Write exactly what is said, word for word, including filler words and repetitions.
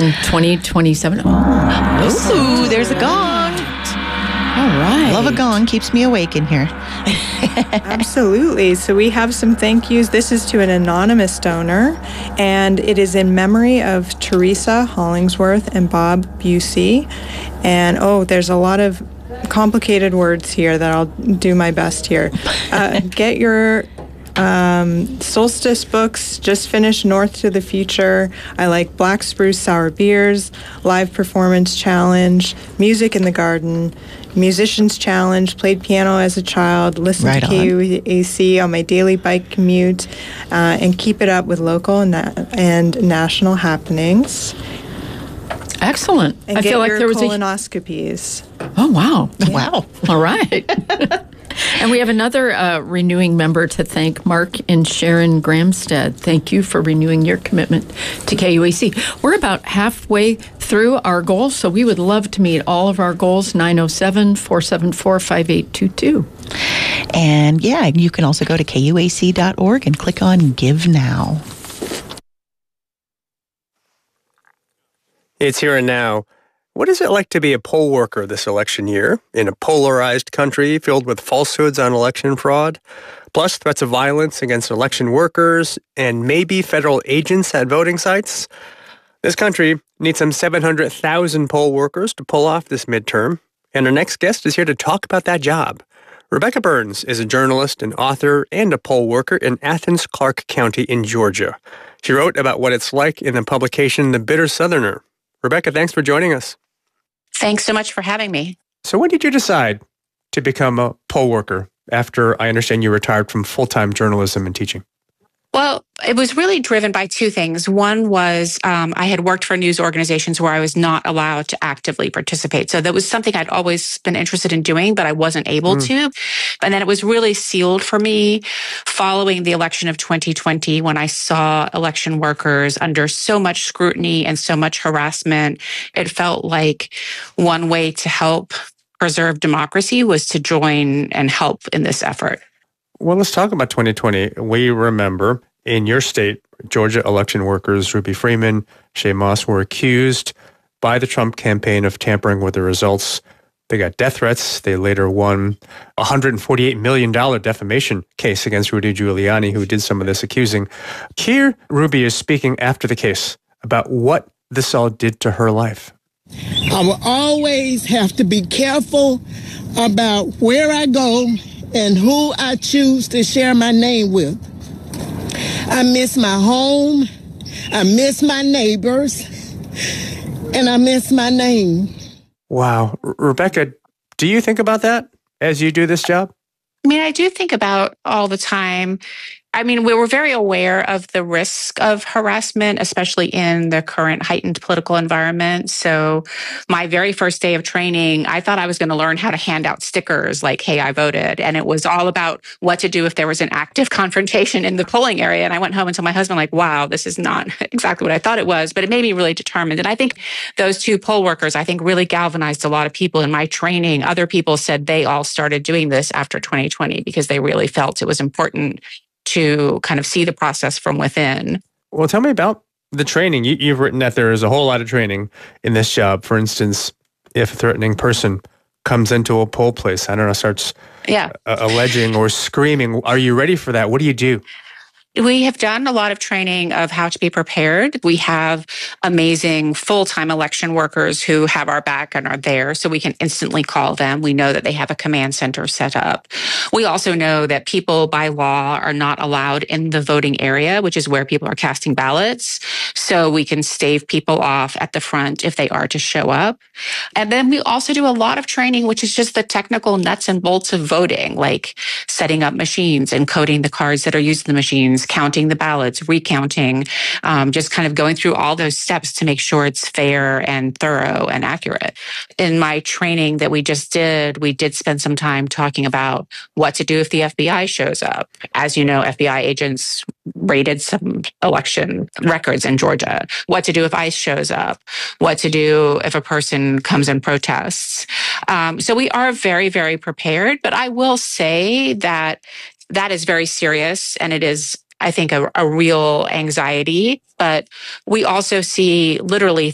twenty twenty-seven. Oh, Ooh, there's a gong. All right. Love a gong. Keeps me awake in here. Absolutely. So we have some thank yous. This is to an anonymous donor, and it is in memory of Teresa Hollingsworth and Bob Busey. And, oh, there's a lot of complicated words here that I'll do my best here. Uh, get your um, Solstice books. Just finished North to the Future. I like Black Spruce Sour Beers, Live Performance Challenge, Music in the Garden, Musicians Challenge, played piano as a child, listened Right to on. K U A C on my daily bike commute, uh, and keep it up with local and, na- and national happenings. Excellent. And I get feel like your there was a... colonoscopies. Oh, wow. Wow. All right. And we have another uh, renewing member to thank, Mark and Sharon Gramstead. Thank you for renewing your commitment to K U A C. We're about halfway through our goals, so we would love to meet all of our goals, nine oh seven, four seven four, five eight two two. And yeah, you can also go to K U A C dot org and click on Give Now. It's here and now. What is it like to be a poll worker this election year in a polarized country filled with falsehoods on election fraud, plus threats of violence against election workers and maybe federal agents at voting sites? This country needs some seven hundred thousand poll workers to pull off this midterm, and our next guest is here to talk about that job. Rebecca Burns is a journalist, an author, and a poll worker in Athens, Clarke County in Georgia. She wrote about what it's like in the publication The Bitter Southerner. Rebecca, thanks for joining us. Thanks so much for having me. So when did you decide to become a poll worker after I understand you retired from full-time journalism and teaching? Well, it was really driven by two things. One was um, I had worked for news organizations where I was not allowed to actively participate. So that was something I'd always been interested in doing, but I wasn't able mm. to. And then it was really sealed for me following the election of twenty twenty when I saw election workers under so much scrutiny and so much harassment. It felt like one way to help preserve democracy was to join and help in this effort. Well, let's talk about twenty twenty. We remember in your state, Georgia election workers Ruby Freeman, Shaye Moss were accused by the Trump campaign of tampering with the results. They got death threats. They later won a one hundred forty-eight million dollars defamation case against Rudy Giuliani, who did some of this accusing. Here, Ruby is speaking after the case about what this all did to her life. I will always have to be careful about where I go and who I choose to share my name with. I miss my home, I miss my neighbors, and I miss my name. Wow. R- Rebecca, do you think about that as you do this job? I mean, I do think about all the time. I mean, we were very aware of the risk of harassment, especially in the current heightened political environment. So my very first day of training, I thought I was going to learn how to hand out stickers like, hey, I voted. And it was all about what to do if there was an active confrontation in the polling area. And I went home and told my husband, like, wow, this is not exactly what I thought it was. But it made me really determined. And I think those two poll workers, I think, really galvanized a lot of people in my training. Other people said they all started doing this after twenty twenty because they really felt it was important to kind of see the process from within. Well, tell me about the training. You, you've written that there is a whole lot of training in this job. For instance, if a threatening person comes into a poll place, I don't know, starts yeah. uh, alleging or screaming, are you ready for that? What do you do? We have done a lot of training of how to be prepared. We have amazing full-time election workers who have our back and are there, so we can instantly call them. We know that they have a command center set up. We also know that people by law are not allowed in the voting area, which is where people are casting ballots. So we can stave people off at the front if they are to show up. And then we also do a lot of training, which is just the technical nuts and bolts of voting, like setting up machines, encoding the cards that are used in the machines, counting the ballots, recounting, um, just kind of going through all those steps to make sure it's fair and thorough and accurate. In my training that we just did, we did spend some time talking about what to do if the F B I shows up. As you know, F B I agents raided some election records in Georgia. What to do if ICE shows up. What to do if a person comes and protests. Um, so we are very, very prepared. But I will say that that is very serious, and it is, I think, a, a real anxiety. But we also see literally